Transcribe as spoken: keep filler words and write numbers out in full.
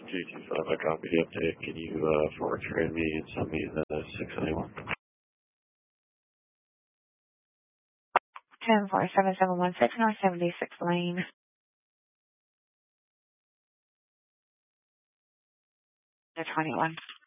G two five, I copied the update. Can you uh, forward trade me and send me the six ninety-one? ten four seven seven one six North seventy-sixth Lane. The twenty-one.